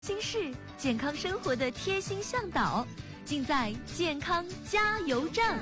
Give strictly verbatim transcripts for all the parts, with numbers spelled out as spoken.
心事，健康生活的贴心向导，尽在健康加油站。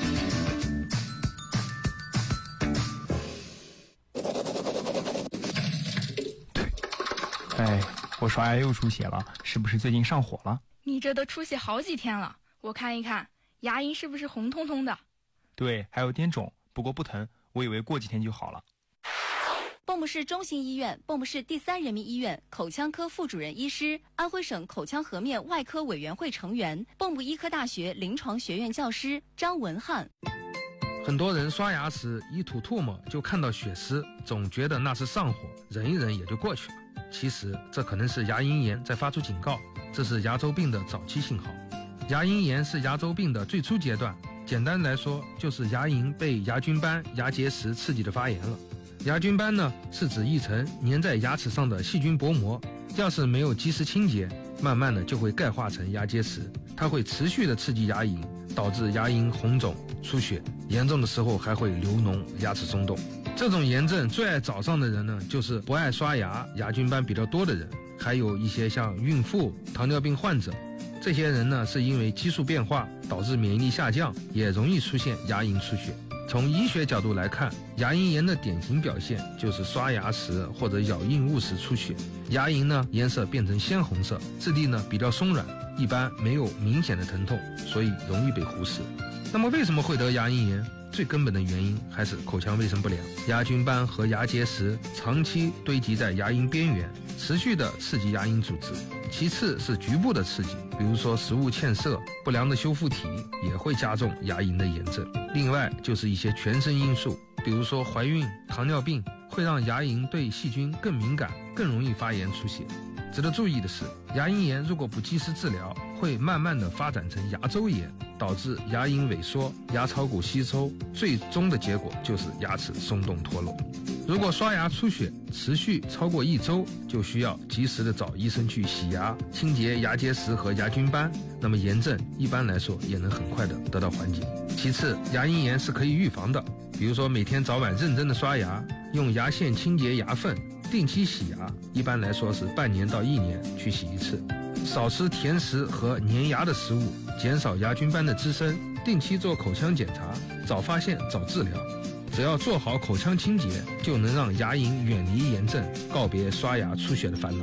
哎，我刷牙又出血了，是不是最近上火了？ 你这都出血好几天了，我看一看，牙龈是不是红彤彤的？ 对，还有点肿，不过不疼，我以为过几天就好了。 蚌埠市中心医院、蚌埠市第三人民医院口腔科副主任医师，安徽省口腔颌面外科委员会成员，蚌埠医科大学临床学院教师张文翰。 很多人刷牙时一吐唾沫就看到血丝，总觉得那是上火，忍一忍也就过去了。其实这可能是牙龈炎在发出警告，这是牙周病的早期信号。牙龈炎是牙周病的最初阶段，简单来说就是牙龈被牙菌斑、牙结石刺激的发炎了。牙菌斑呢，是指一层粘在牙齿上的细菌薄膜，要是没有及时清洁，慢慢的就会钙化成牙结石，它会持续的刺激牙龈，导致牙龈红肿、出血，严重的时候还会流脓、牙齿松动。这种炎症最爱找上的人呢，就是不爱刷牙、牙菌斑比较多的人，还有一些像孕妇、糖尿病患者。这些人呢，是因为激素变化导致免疫力下降，也容易出现牙龈出血。从医学角度来看，牙龈炎的典型表现就是刷牙时或者咬硬物时出血，牙龈呢颜色变成鲜红色，质地呢比较松软，一般没有明显的疼痛，所以容易被忽视。那么为什么会得牙龈炎？最根本的原因还是口腔卫生不良，牙菌斑和牙结石长期堆积在牙龈边缘，持续的刺激牙龈组织。其次是局部的刺激，比如说食物欠摄、不良的修复体也会加重牙龈的炎症。另外就是一些全身因素，比如说怀孕、糖尿病会让牙龈对细菌更敏感，更容易发炎出血。值得注意的是，牙龈炎如果不及时治疗，会慢慢的发展成牙周炎，导致牙龈萎缩、牙槽骨吸收，最终的结果就是牙齿松动脱落。如果刷牙出血持续超过一周，就需要及时的找医生去洗牙，清洁牙结石和牙菌斑，那么炎症一般来说也能很快的得到缓解。其次，牙龈炎是可以预防的，比如说每天早晚认真的刷牙，用牙线清洁牙缝，定期洗牙，一般来说是半年到一年去洗一次。少吃甜食和粘牙的食物，减少牙菌斑的滋生，定期做口腔检查，早发现早治疗。只要做好口腔清洁，就能让牙龈远离炎症，告别刷牙出血的烦恼。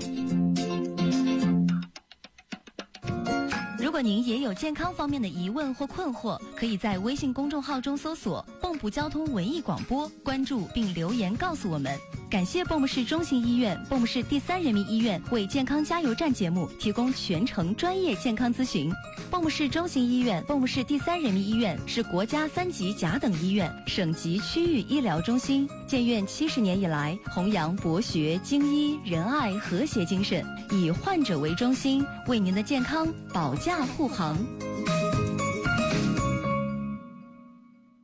如果您也有健康方面的疑问或困惑，可以在微信公众号中搜索蚌埠交通文艺广播，关注并留言告诉我们。感谢蚌埠市中心医院、蚌埠市第三人民医院为健康加油站节目提供全程专业健康咨询。蚌埠市中心医院、蚌埠市第三人民医院是国家三级甲等医院、省级区域医疗中心，建院七十年以来，弘扬博学、精医、仁爱、和谐精神，以患者为中心，为您的健康保驾护航。